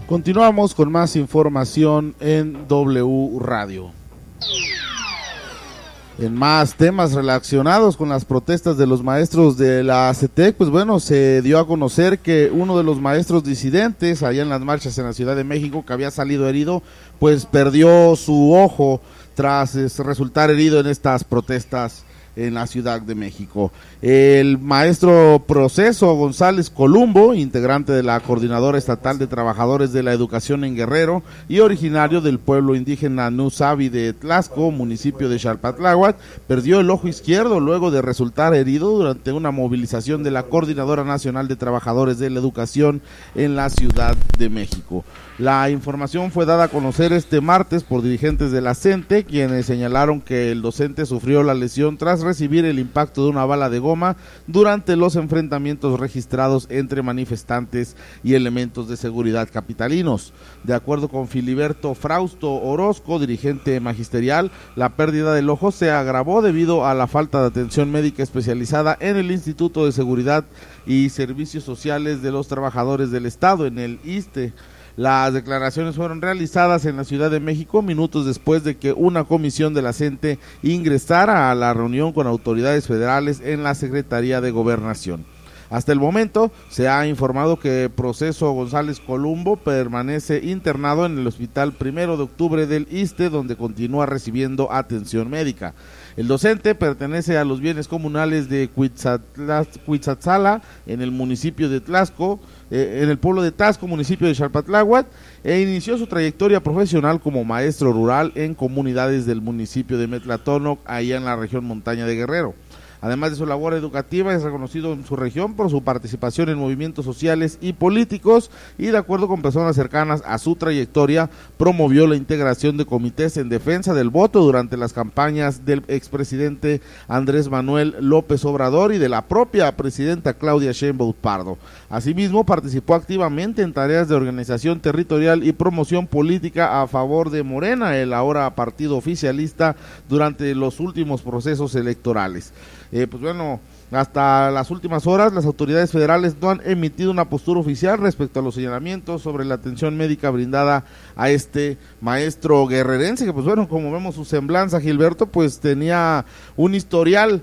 Continuamos con más información en W Radio. En más temas relacionados con las protestas de los maestros de la CETEC, pues bueno, se dio a conocer que uno de los maestros disidentes allá en las marchas en la Ciudad de México, que había salido herido, pues perdió su ojo tras resultar herido en estas protestas en la Ciudad de México. El maestro Proceso González Columbo, integrante de la Coordinadora Estatal de Trabajadores de la Educación en Guerrero y originario del pueblo indígena Nusabi de Tlaxco, municipio de Xalpatláhuac, perdió el ojo izquierdo luego de resultar herido durante una movilización de la Coordinadora Nacional de Trabajadores de la Educación en la Ciudad de México. La información fue dada a conocer este martes por dirigentes de la CENTE, quienes señalaron que el docente sufrió la lesión tras recibir el impacto de una bala de goma durante los enfrentamientos registrados entre manifestantes y elementos de seguridad capitalinos. De acuerdo con Filiberto Frausto Orozco, dirigente magisterial, la pérdida del ojo se agravó debido a la falta de atención médica especializada en el Instituto de Seguridad y Servicios Sociales de los Trabajadores del Estado, en el ISSSTE. Las declaraciones fueron realizadas en la Ciudad de México minutos después de que una comisión de la CENTE ingresara a la reunión con autoridades federales en la Secretaría de Gobernación. Hasta el momento se ha informado que Proceso González Columbo permanece internado en el Hospital 1 de Octubre del ISSSTE, donde continúa recibiendo atención médica. El docente pertenece a los bienes comunales de Cuitzatzala, en el municipio de Tlaxco, en el pueblo de Tasco, municipio de Xalpatláhuac, e inició su trayectoria profesional como maestro rural en comunidades del municipio de Metlatónoc, allá en la región montaña de Guerrero. Además de su labor educativa, es reconocido en su región por su participación en movimientos sociales y políticos, y de acuerdo con personas cercanas a su trayectoria, promovió la integración de comités en defensa del voto durante las campañas del expresidente Andrés Manuel López Obrador y de la propia presidenta Claudia Sheinbaum Pardo. Asimismo, participó activamente en tareas de organización territorial y promoción política a favor de Morena, el ahora partido oficialista, durante los últimos procesos electorales. Pues bueno, hasta las últimas horas las autoridades federales no han emitido una postura oficial respecto a los señalamientos sobre la atención médica brindada a este maestro guerrerense, que pues bueno, como vemos su semblanza, Gilberto, pues tenía un historial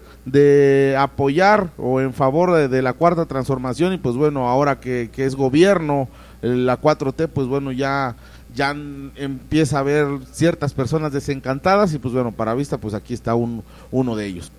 de apoyar o en favor de la Cuarta Transformación, y pues bueno, ahora que es gobierno, la 4T, pues bueno, ya empieza a haber ciertas personas desencantadas, y pues bueno, para vista, pues aquí está uno de ellos.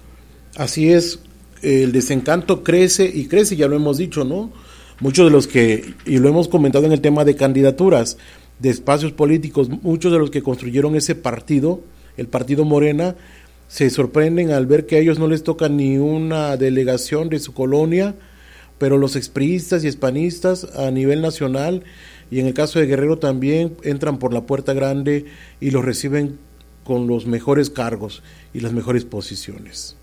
Así es, el desencanto crece y crece, ya lo hemos dicho, ¿no? Muchos de los que, y lo hemos comentado en el tema de candidaturas, de espacios políticos, muchos de los que construyeron ese partido, el partido Morena, se sorprenden al ver que a ellos no les toca ni una delegación de su colonia, pero los expriistas y hispanistas a nivel nacional, y en el caso de Guerrero también, entran por la puerta grande y los reciben con los mejores cargos y las mejores posiciones.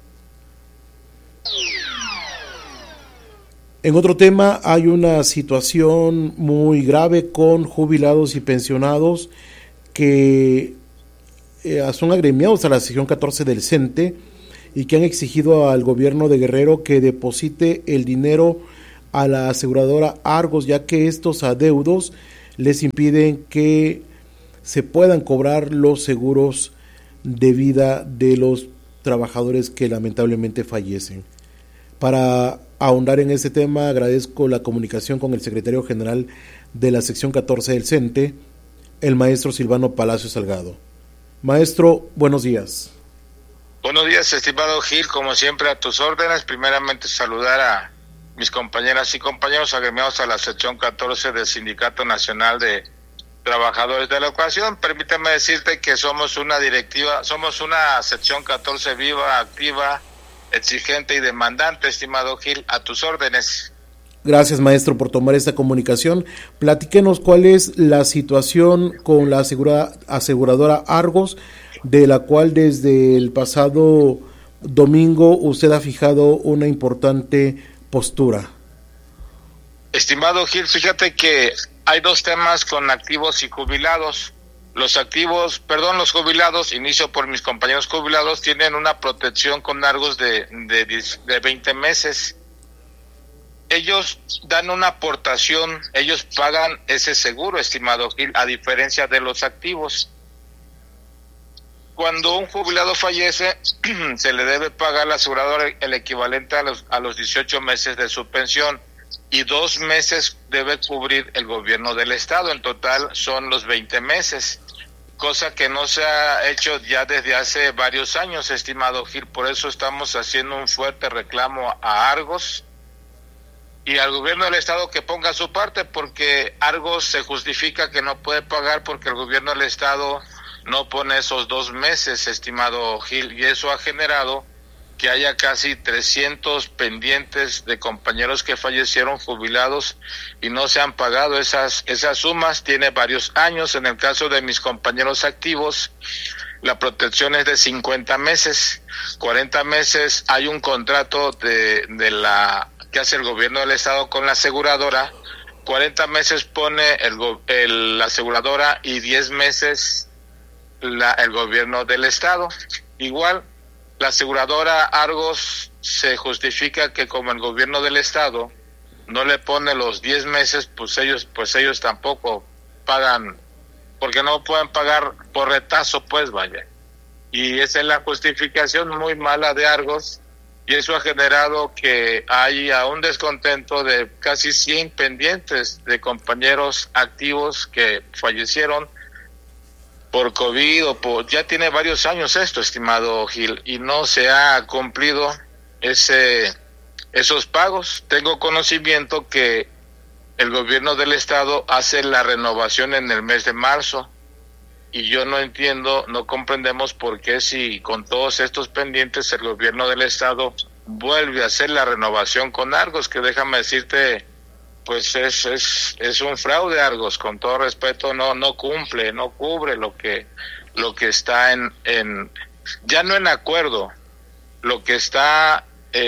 En otro tema, hay una situación muy grave con jubilados y pensionados que son agremiados a la sección 14 del CENTE y que han exigido al gobierno de Guerrero que deposite el dinero a la aseguradora Argos, ya que estos adeudos les impiden que se puedan cobrar los seguros de vida de los trabajadores que lamentablemente fallecen. Para ahondar en este tema, agradezco la comunicación con el secretario general de la sección 14 del CENTE, el maestro Silvano Palacio Salgado. Maestro, buenos días. Buenos días, estimado Gil, como siempre a tus órdenes. Primeramente saludar a mis compañeras y compañeros agremiados a la sección 14 del Sindicato Nacional de Trabajadores de la Educación. Permíteme decirte que somos una sección 14 viva, activa, exigente y demandante, estimado Gil, a tus órdenes. Gracias, maestro, por tomar esta comunicación. Platíquenos cuál es la situación con la aseguradora Argos, de la cual desde el pasado domingo usted ha fijado una importante postura. Estimado Gil, fíjate que hay dos temas con activos y jubilados. Los jubilados, inicio por mis compañeros jubilados, tienen una protección con Argos de 20 meses. ellos dan una aportación, ellos pagan ese seguro, estimado Gil, a diferencia de los activos. Cuando un jubilado fallece, se le debe pagar al asegurador el equivalente a los 18 meses de su pensión, y 2 meses debe cubrir el gobierno del estado. En total son los 20 meses, cosa que no se ha hecho ya desde hace varios años, estimado Gil. Por eso estamos haciendo un fuerte reclamo a Argos y al gobierno del estado que ponga su parte, porque Argos se justifica que no puede pagar porque el gobierno del estado no pone esos 2 meses, estimado Gil, y eso ha generado que haya casi 300 pendientes de compañeros que fallecieron jubilados y no se han pagado esas sumas. Tiene varios años. En el caso de mis compañeros activos, la protección es de 50 meses, 40 meses hay un contrato de la que hace el gobierno del estado con la aseguradora, 40 meses pone la aseguradora y 10 meses el gobierno del estado. Igual, la aseguradora Argos se justifica que como el gobierno del estado no le pone los 10 meses, pues ellos tampoco pagan, porque no pueden pagar por retazo, pues vaya. Y esa es la justificación muy mala de Argos, y eso ha generado que haya un descontento de casi 100 pendientes de compañeros activos que fallecieron por COVID ya tiene varios años esto, estimado Gil, y no se ha cumplido esos pagos. Tengo conocimiento que el gobierno del estado hace la renovación en el mes de marzo, y yo no entiendo, no comprendemos por qué, si con todos estos pendientes el gobierno del estado vuelve a hacer la renovación con Argos, que déjame decirte, pues es un fraude. Argos, con todo respeto, no cumple, no cubre lo que está ya no en acuerdo, lo que está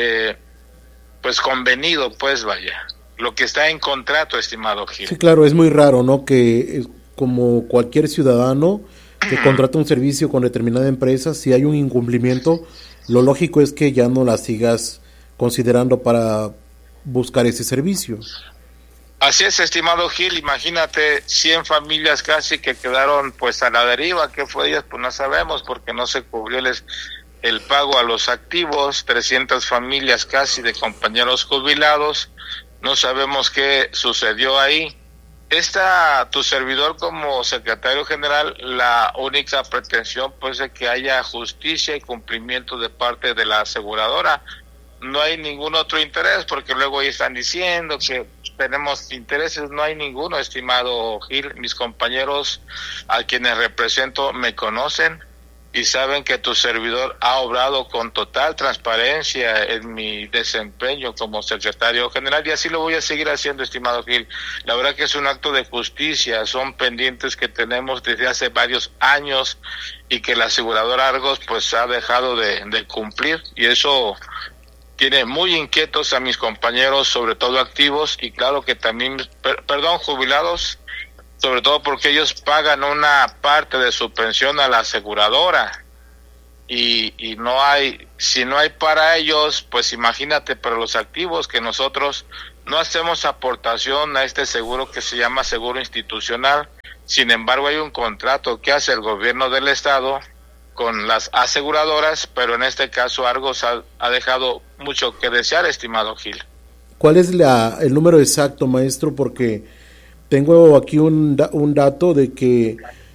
pues convenido, pues vaya, lo que está en contrato, estimado Gil. Sí, claro, es muy raro, ¿no? Que como cualquier ciudadano que contrata un servicio con determinada empresa, si hay un incumplimiento, lo lógico es que ya no la sigas considerando para buscar ese servicio. Así es, estimado Gil. Imagínate 100 familias casi que quedaron pues a la deriva. ¿Qué fue de ellas? Pues no sabemos, porque no se cubrió el pago a los activos. 300 familias casi de compañeros jubilados. No sabemos qué sucedió ahí. Tu servidor como secretario general, la única pretensión pues es que haya justicia y cumplimiento de parte de la aseguradora. No hay ningún otro interés, porque luego ahí están diciendo que tenemos intereses. No hay ninguno, estimado Gil. Mis compañeros a quienes represento me conocen y saben que tu servidor ha obrado con total transparencia en mi desempeño como secretario general, y así lo voy a seguir haciendo, estimado Gil. La verdad que es un acto de justicia. Son pendientes que tenemos desde hace varios años y que la aseguradora Argos pues ha dejado de cumplir, y eso tiene muy inquietos a mis compañeros, sobre todo activos, y claro que también, jubilados, sobre todo porque ellos pagan una parte de su pensión a la aseguradora, y si no hay para ellos, pues imagínate para los activos, que nosotros no hacemos aportación a este seguro que se llama seguro institucional. Sin embargo, hay un contrato que hace el gobierno del estado con las aseguradoras, pero en este caso Argos ha dejado mucho que desear, estimado Gil. ¿Cuál es el número exacto, maestro? Porque tengo aquí un dato de que